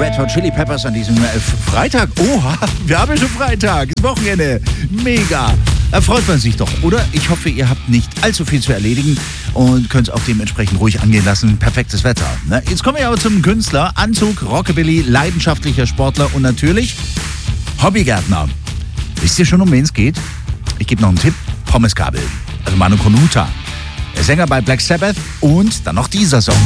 Red Hot Chili Peppers an diesem Freitag. Oha, wir haben schon Freitag, ist Wochenende. Mega. Da freut man sich doch, oder? Ich hoffe, ihr habt nicht allzu viel zu erledigen und könnt es auch dementsprechend ruhig angehen lassen. Perfektes Wetter. Ne? Jetzt kommen wir aber zum Künstler. Anzug, Rockabilly, leidenschaftlicher Sportler und natürlich Hobbygärtner. Wisst ihr schon, um wen es geht? Ich gebe noch einen Tipp. Pommeskabel. Also Manu Konuta. Der Sänger bei Black Sabbath und dann noch dieser Song.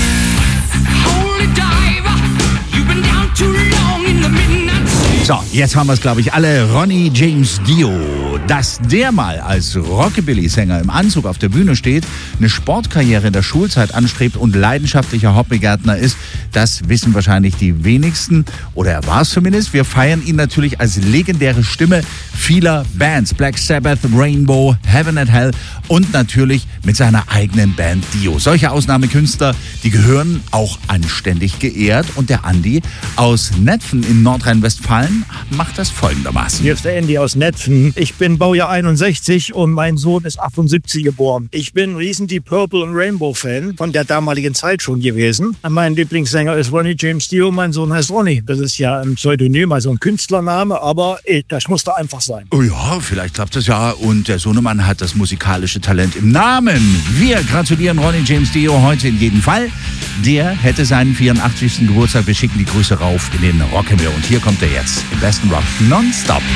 So, jetzt haben wir es, glaube ich, alle. Ronnie James Dio. Dass der mal als Rockabilly-Sänger im Anzug auf der Bühne steht, eine Sportkarriere in der Schulzeit anstrebt und leidenschaftlicher Hobbygärtner ist, das wissen wahrscheinlich die wenigsten. Oder er war es zumindest. Wir feiern ihn natürlich als legendäre Stimme vieler Bands. Black Sabbath, Rainbow, Heaven and Hell und natürlich mit seiner eigenen Band Dio. Solche Ausnahmekünstler, die gehören auch anständig geehrt. Und der Andi aus Netphen in Nordrhein-Westfalen macht das folgendermaßen. Hier ist der Andi aus Netphen. Ich bin Baujahr 61 und mein Sohn ist 78 geboren. Ich bin ein riesen Deep Purple und Rainbow-Fan von der damaligen Zeit schon gewesen. Mein Lieblingssänger ist Ronnie James Dio, mein Sohn heißt Ronnie. Das ist ja ein Pseudonym, also ein Künstlername, aber das musste einfach sein. Oh ja, vielleicht klappt das ja. Und der Sohnemann hat das musikalische Talent im Namen. Wir gratulieren Ronnie James Dio heute in jedem Fall. Der hätte seinen 84. Geburtstag. Wir schicken die Grüße rauf in den Rockhimmel. Und hier kommt er jetzt im besten Rock nonstop.